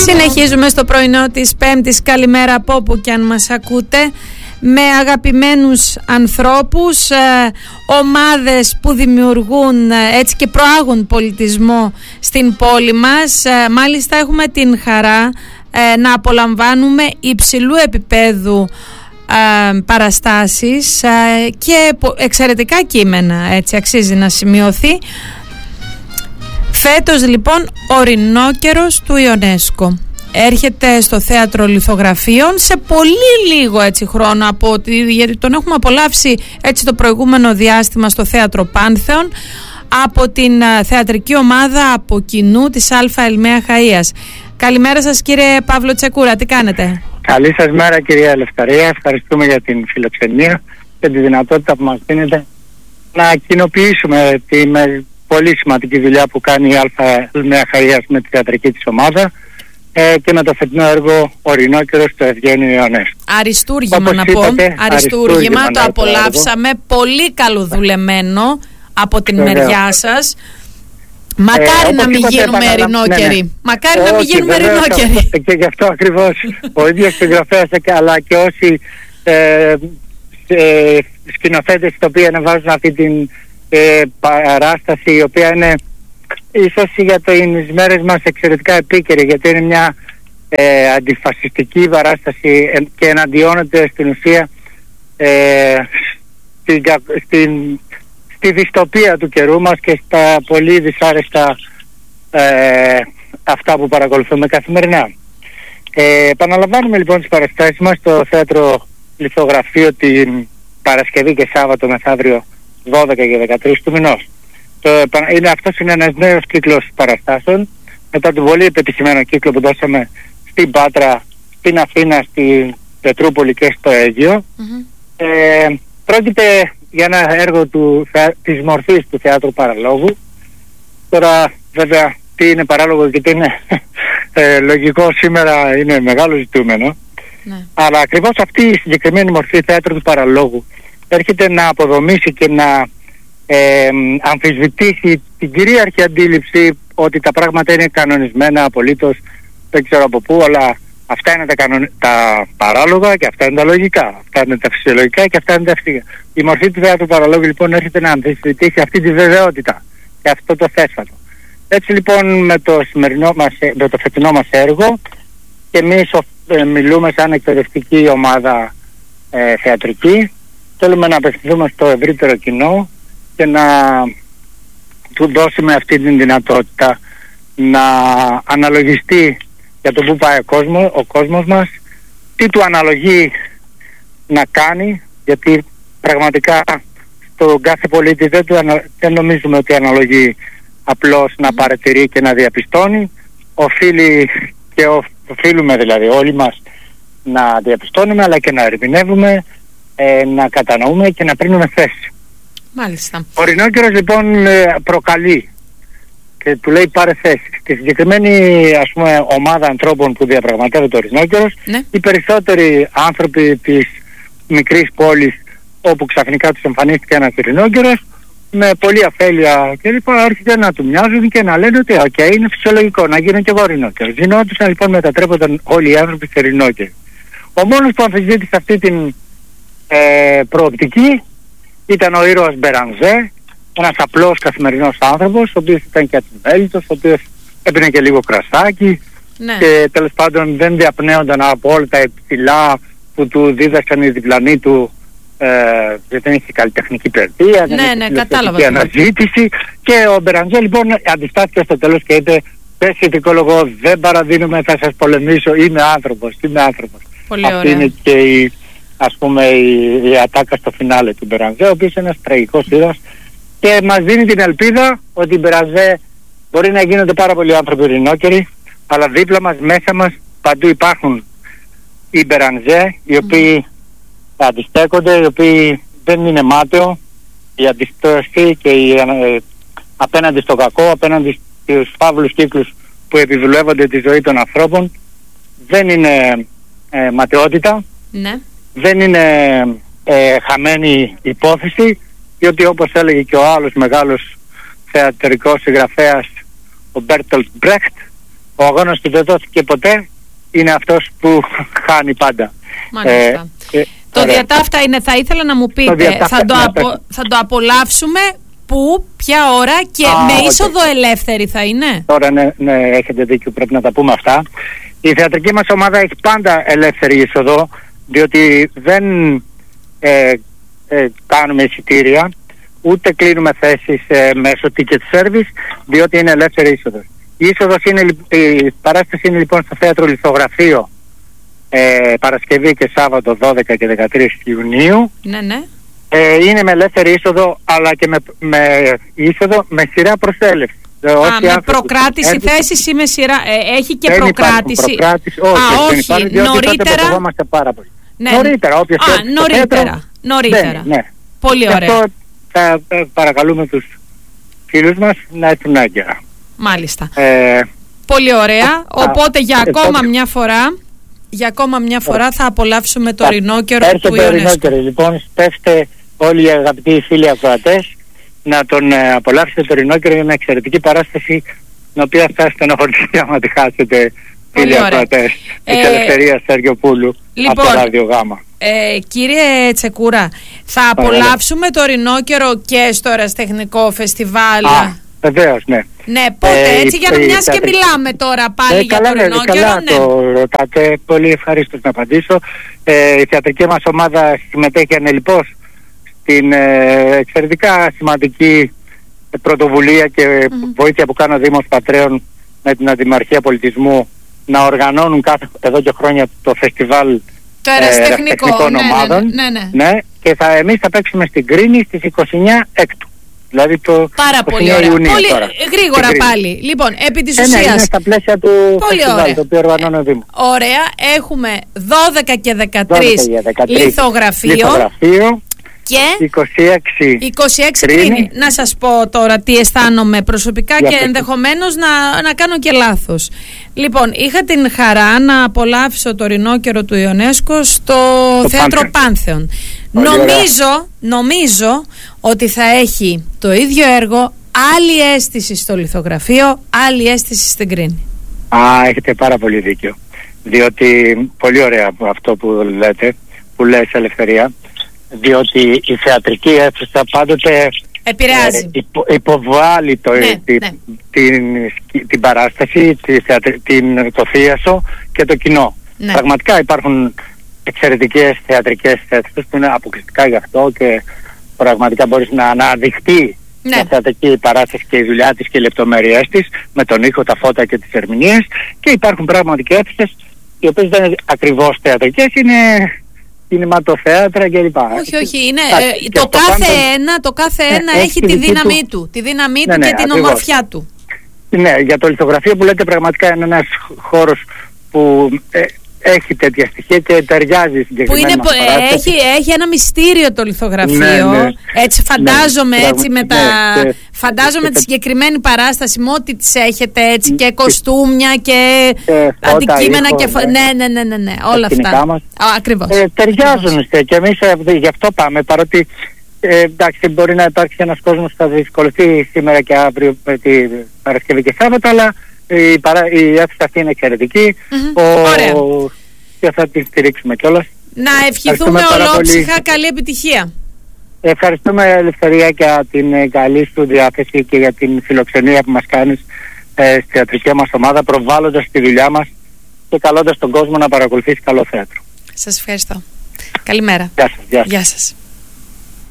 Συνεχίζουμε στο πρωινό της Πέμπτης. Καλημέρα από όπου και αν μας ακούτε, με αγαπημένους ανθρώπους, ομάδες που δημιουργούν έτσι και προάγουν πολιτισμό στην πόλη μας. Μάλιστα έχουμε την χαρά να απολαμβάνουμε υψηλού επίπεδου παραστάσεις και εξαιρετικά κείμενα, έτσι αξίζει να σημειωθεί. Φέτος λοιπόν ο Ρινόκερος του Ιονέσκο έρχεται στο Θέατρο Λιθογραφείων σε πολύ λίγο έτσι χρόνο γιατί τον έχουμε απολαύσει έτσι το προηγούμενο διάστημα στο Θέατρο Πάνθεον από την θεατρική ομάδα από κοινού της Α Ελμαία Χαΐας. Καλημέρα σας κύριε Παύλο Τσεκούρα, τι κάνετε? Καλή σας μέρα κυρία Ελευθερία, ευχαριστούμε για την φιλοξενία και τη δυνατότητα που μας δίνετε να κοινοποιήσουμε την πολύ σημαντική δουλειά που κάνει η Α Ελμαία Χαΐας με τη θεατρική της ομάδα και με το φετινό έργο ο Ρινόκερος του Ευγένιου Ιονέσκου. Αριστούργημα να πω, αριστούργημα, το απολαύσαμε, πολύ καλοδουλεμένο από την μεριά σας. Μακάρι να μην γίνουμε ρινόκεροι. Ναι. Μακάρι να μην γίνουμε ρινόκεροι. Και γι' αυτό ακριβώς ο ίδιος συγγραφέας αλλά και όσοι σκηνοθέτες οι οποίοι ανεβάζουν αυτή την παράσταση, η οποία είναι ίσως για τις μέρες μας εξαιρετικά επίκαιρη, γιατί είναι μια αντιφασιστική παράσταση και εναντιώνεται στην ουσία στη δυστοπία του καιρού μας και στα πολύ δυσάρεστα αυτά που παρακολουθούμε καθημερινά. Επαναλαμβάνουμε λοιπόν τις παραστάσεις μας στο Θέατρο Λιθογραφείο την Παρασκευή και Σάββατο μεθαύριο 12 και 13 του μηνός. Αυτός είναι ένας νέος κύκλος παραστάσεων μετά τον πολύ επιτυχημένο κύκλο που δώσαμε στην Πάτρα, στην Αθήνα, στην Πετρούπολη και στο Αίγυο. Πρόκειται για ένα έργο της μορφής του θεάτρου παραλόγου. Τώρα βέβαια τι είναι παράλογο και τι είναι λογικό σήμερα είναι μεγάλο ζητούμενο. Ναι. Αλλά ακριβώς αυτή η συγκεκριμένη μορφή θέατρου του παραλόγου έρχεται να αποδομήσει και να αμφισβητήσει την κυρίαρχη αντίληψη ότι τα πράγματα είναι κανονισμένα απολύτως, δεν ξέρω από πού, αλλά αυτά είναι τα παράλογα και αυτά είναι τα λογικά, αυτά είναι τα φυσιολογικά και αυτά είναι τα ευθεία. Η μορφή του θεάτρου παραλόγου λοιπόν έρχεται να αμφισβητήσει αυτή τη βεβαιότητα και αυτό το θέσφατο. Έτσι λοιπόν με το φετινό μας έργο και εμείς μιλούμε σαν εκπαιδευτική ομάδα θεατρική, θέλουμε να απευθυνθούμε στο ευρύτερο κοινό και να του δώσουμε αυτή την δυνατότητα να αναλογιστεί για το που πάει ο κόσμος μας, τι του αναλογεί να κάνει, γιατί πραγματικά στον κάθε πολίτη δεν νομίζουμε ότι αναλογεί απλώς να παρατηρεί και να διαπιστώνει. Οφείλουμε δηλαδή όλοι μας να διαπιστώνουμε αλλά και να ερμηνεύουμε, να κατανοούμε και να πρίνουμε θέση. Μάλιστα. Ο Ρινόκερος λοιπόν προκαλεί και του λέει πάρε θέση. Στη συγκεκριμένη ας πούμε ομάδα ανθρώπων που διαπραγματεύεται ο Ρινόκερος, ναι, οι περισσότεροι άνθρωποι της μικρής πόλης όπου ξαφνικά τους εμφανίστηκε ένας Ρινόκερος με πολλή αφέλεια και λοιπόν άρχισε να του μοιάζουν και να λένε ότι είναι φυσιολογικό να γίνω και εγώ Ρινόκερος. Γινόντουσαν λοιπόν, μετατρέπονταν όλοι οι άνθρωποι σε Ρινόκεροι. Ο μόνος που αμφισβήτησε αυτή την προοπτική ήταν ο ήρωας Μπερανζέ, ένας απλός καθημερινός άνθρωπος, ο οποίος ήταν και ατιμέλητος, ο οποίος έπινε και λίγο κρασάκι, ναι, και τέλος πάντων δεν διαπνέονταν από όλα τα υψηλά που του δίδαξαν οι διπλανοί του, δεν είχε καλλιτεχνική παιδεία, δεν είχε αναζήτηση, και ο Μπερανζέ λοιπόν αντιστάθηκε στο τέλος και είπε πες σχετικόλογο, δεν παραδίνουμε, θα σας πολεμήσω, είμαι άνθρωπος. Πολύ αυτή ωραία. Είναι και η ατάκα στο φινάλε του Μπερανζέ, ο οποίος είναι ένας τραγικός ήρωας και μας δίνει την ελπίδα ότι οι Μπερανζέ μπορεί να γίνονται πάρα πολλοί άνθρωποι ρινόκεροι, αλλά δίπλα μας, μέσα μας, παντού υπάρχουν οι Μπερανζέ, οι οποίοι αντιστέκονται, οι οποίοι δεν είναι μάταιο, η αντιστόση και απέναντι στο κακό, απέναντι στους φαύλους κύκλους που επιβουλεύονται τη ζωή των ανθρώπων, δεν είναι ματαιότητα, ναι, δεν είναι χαμένη υπόθεση, διότι όπως έλεγε και ο άλλος μεγάλος θεατρικός συγγραφέας, ο Μπέρτολτ Μπρέχτ, ο αγώνας που δεν δόθηκε ποτέ είναι αυτός που χάνει πάντα. Μάλιστα. Το διατάφτα είναι, θα ήθελα να μου πείτε, θα το απολαύσουμε πού, ποια ώρα και με είσοδο ελεύθερη θα είναι? Τώρα ναι, έχετε δίκιο, πρέπει να τα πούμε αυτά. Η θεατρική μας ομάδα έχει πάντα ελεύθερη είσοδο, διότι δεν κάνουμε εισιτήρια, ούτε κλείνουμε θέσεις μέσω ticket service, διότι είναι ελεύθερη είσοδος. Η παράσταση είναι λοιπόν στο Θέατρο Λιθογραφείο, Παρασκευή και Σάββατο 12 και 13 Ιουνίου. Ναι. Είναι με ελεύθερη είσοδο, αλλά και με είσοδο με σειρά προσέλευση. Με προκράτηση θέσεις ή με σειρά? Έχει και προκράτηση? Όχι, νωρίτερα. Πάρα πολύ. Ναι. Νωρίτερα. Ναι. Πολύ ωραία. Αυτό θα παρακαλούμε τους φίλους μας να έρθουν έγκαιρα. Μάλιστα. Πολύ ωραία. Οπότε για ακόμα μια φορά θα απολαύσουμε το ρινόκερο του Ιωνέσκο. Λοιπόν, πέστε όλοι οι αγαπητοί φίλοι ακροατές να τον απολαύσετε το ρινόκερο, για μια εξαιρετική παράσταση, την οποία θα στενοχωρηθείτε άμα τη χάσετε, φίλοι ακροατές της Ελευθερίας Σεργιοπούλου, από το Ράδιο Γάμα. Κύριε Τσεκούρα, θα απολαύσουμε το ρινόκερο και στο Ερασιτεχνικό Φεστιβάλ? Βεβαίως, ναι. Ναι, πότε, έτσι, για να μιας και μιλάμε τώρα πάλι για το ρινόκερο? Καλά, το ρωτάτε, πολύ ευχαρίστως να απαντήσω. Η θεατρική μας ομάδα συμμετέχει ανελιπώς στην εξαιρετικά σημαντική πρωτοβουλία και βοήθεια που κάνει ο Δήμος Πατρέων με την Αντιμαρχία Πολιτισμού να οργανώνουν εδώ και χρόνια το φεστιβάλ ερασιτεχνικών ομάδων. Ναι. Και εμείς θα παίξουμε στην Κρίνη στις 29 Έκτου. Δηλαδή πάρα πολύ ωραία. Ιουνίου, πολύ τώρα, γρήγορα πάλι. Λοιπόν, επί της ουσίας. Είναι στα πλαίσια του φεστιβάλ, το οποίο οργανώνει ο Δήμος. Ωραία. Έχουμε 12 και 13 λιθογραφείο. Και 26 Κρίνη. Να σας πω τώρα τι αισθάνομαι προσωπικά και ενδεχομένως να κάνω και λάθος. Λοιπόν, είχα την χαρά να απολαύσω το ρινόκερο του Ιωνέσκο στο Θέατρο Πάνθεον. Νομίζω ότι θα έχει το ίδιο έργο, άλλη αίσθηση στο λιθογραφείο, άλλη αίσθηση στην Κρίνη. Έχετε πάρα πολύ δίκιο. Διότι πολύ ωραία αυτό που λέτε, που λες, Ελευθερία, διότι η θεατρική αίθουσα πάντοτε επηρεάζει, υποβάλλει την παράσταση, το θίασο και το κοινό. Πραγματικά υπάρχουν εξαιρετικές θεατρικές αίθουσες που είναι αποκλειστικά γι' αυτό και πραγματικά μπορείς να αναδειχτεί μια θεατρική παράσταση και η δουλειά της και οι λεπτομέρειές της με τον ήχο, τα φώτα και τις ερμηνείες, και υπάρχουν πραγματικά αίθουσες οι οποίες δεν είναι ακριβώς θεατρικές, είναι κινηματοθέατρα κλπ. Όχι, είναι, το κάθε ένα έχει τη δύναμή του. Τη δύναμή του και την ομορφιά του. Ναι, για το λιθογραφείο που λέτε, πραγματικά είναι ένας χώρος που έχει τέτοια στοιχεία και ταιριάζει συγκεκριμένα. Έχει ένα μυστήριο το λιθογραφείο. Ναι. Έτσι φαντάζομαι, φαντάζομαι τη συγκεκριμένη παράσταση με ό,τι τις έχετε, έτσι, και κοστούμια και αντικείμενα και ναι, όλα αυτά. Ακριβώς. Ταιριάζουν και εμείς γι' αυτό πάμε, παρότι εντάξει, μπορεί να υπάρξει ένας κόσμος που θα δυσκολευτεί σήμερα και αύριο με τη Παρασκευή και Σάββατο, αλλά η αίθουσα αυτή είναι εξαιρετική. Και θα την στηρίξουμε κιόλας. Να ευχηθούμε ολόψυχα καλή επιτυχία. Ευχαριστούμε, Ελευθερία, για την καλή σου διάθεση και για την φιλοξενία που μας κάνεις στη θεατρική μας ομάδα, προβάλλοντας τη δουλειά μας και καλώντας τον κόσμο να παρακολουθήσει καλό θέατρο. Σας ευχαριστώ. Καλημέρα. Γεια σας. Γεια σας.